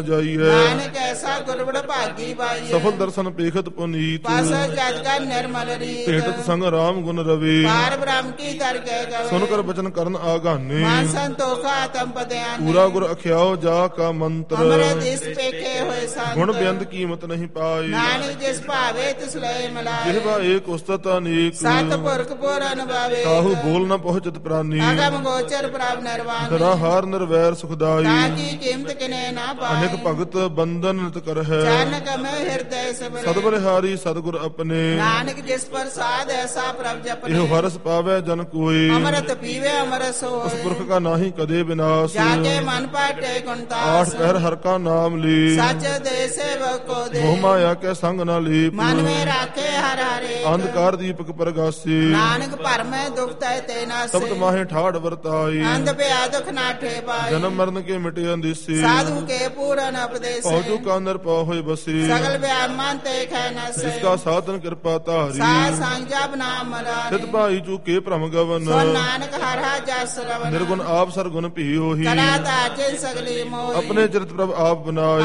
ਜਾਈਐ। ਨਾਨਕ ਐਸਾ ਗੁਰਬੜ ਭਾਗੀ ਪਾਈਐ। ਸਫਲ ਦਰਸ਼ਨ ਪੇਖਤ ਪੁਨੀਤ। ਪਾਸ ਜਜ ਕਾ ਨਿਰਮਲ ਰੀਤ। ਭੇਟਤ ਸੰਗ ਰਾਮ ਗੁਣ ਰਵੀ। ਪਾਰ ਬ੍ਰਹਮ ਕੀ ਦਰ ਕਹਿ ਗਵੇ। ਸੁਨ ਕਰ ਬਚਨ ਕਰਨ ਆਗਾਨੇ। ਮਨ ਸੰਤੋਖਾ ਆਤਮ ਪਦਿਆਨੇ। ਪੂਰਾ ਗੁਰ ਅਖਿਆਓ ਜਾ ਕਾ ਮੰਤਰ। ਅੰਮ੍ਰਿਤ ਇਸ ਪੇਖੇ ਹੋਏ ਸੰਤ। ਗੁਣ ਬੇਅੰਤ ਕੀਮਤ ਨਹੀਂ ਪਾਈ। ਨਾਨਕ ਜਿਸ ਭਾਵੇ ਤਿਸ ਲਏ ਮਲਾਏ। ਜਿਹਵਾ ਏਕ ਉਸਤਤ ਅਨੇਕ। ਸਤ ਪੁਰਖ ਪੂਰਨ ਭਾਵੇ। ਕਾਹੂ ਬੋਲ ਨ ਪਹੁੰਚਤ ਪ੍ਰਾਨੀ। ਅਗਮ ਗੋਚਰ ਪ੍ਰਭ ਨਿਰਵਾਣ। ਤਰਾ ਹਾਰ ਨਿਰਵੈਰ ਸੁਖਦਾਈ। ਤਾਂ ਕੀ ਕੀਮਤ ਕਿਨੇ ਨਾ ਪਾਏ। ਅਨੇਕ ਭਗਤ ਬੰਧਨ ਨਿਤ ਕਰਹਿ। ਜਾਨਕ ਮੈਂ ਹਿਰਦੈ ਸਬਰੇ। ਸਤਿਬਲਿਹਾਰੀ ਸਤਿਗੁਰ ਆਪਣੇ। ਨਾਨਕ ਜਿਸ ਪ੍ਰਸਾਦ ਐਸਾ ਪ੍ਰਭ ਜਪਨੇ। ਇਹੋ ਹਰਸ ਪਾਵੈ ਜਨ ਕੋਈ। ਅੰਮ੍ਰਿਤ ਪੀਵੇ ਅਮਰਸ ਉਸ ਹੋਏ। ਪੁਰਖ ਕਾ ਨਾਹੀ ਕਦੇ ਵਿਨਾਸ਼। ਜਾ ਕੇ ਮਨ ਪਾਟੇ ਗੁਣਤਾਸ। ਆਠ ਪਹਿਰ ਹਰ ਕਾ ਨਾਮ ਲੀ। ਸੱਚ ਦੇ ਸੇਵਕ ਕੋ ਦੇ। ਮੋਹ ਮਾਇਆ ਕੇ ਸੰਗ ਨ ਲੀਪ। ਮਨ ਮੇ ਰਾਖੇ ਹਰ ਹਰੇ। ਅੰਧਕਾਰ ਦੀਪਕ ਪ੍ਰਗਾਸੀ। ਨਾਨਕ ਭਰਮੈ ਦੁਖ ਤੈ ਤੇ ਨਾਸੇ। ਸਬਤ ਮਾਹੇ ਠਾੜ ਵਰਤਾਈ। ਅੰਧ ਪਿਆ ਦੁਖ ਨਾਠੇ ਪਾਈ। ਜਨਮ ਮਰਨ ਕੇ ਮਿਟੇ ਅੰਦਿਸੀ। ਸਾਧੂ ਕੇ ਪੂਰਨ ਉਪਦੇਸੇ। ਪਹੁੰਚੂ ਕਾ ਨਿਰਪਉ ਹੋਇ ਬਸੀ। ਸਗਲ ਬਿਆਨ ਮਨ ਤੇ ਖੈ ਨਸੇ। ਜਿਸ ਕਾ ਸਾਧਨ ਕਿਰਪਾ ਧਾਰੀ। ਸਾਧ ਸੰਗ ਜਪ ਨਾਮ ਮਰਾਰੀ। ਸਿਤ ਭਾਈ ਚੂਕੇ ਭ੍ਰਮ ਗਵਨ। ਸੋ ਨਾਨਕ ਹਰ ਹਾ ਜਸ ਰਵਨ। ਨਿਰਗੁਣ ਆਪ ਸਰਗੁਣ ਭੀ ਹੋਹੀ। ਕਲਾ ਤਾਜੇ ਸਗਲੀ ਮੋਹੀ। ਆਪਣੇ ਚਰਿਤ ਪ੍ਰਭ ਆਪ ਬਨਾਏ।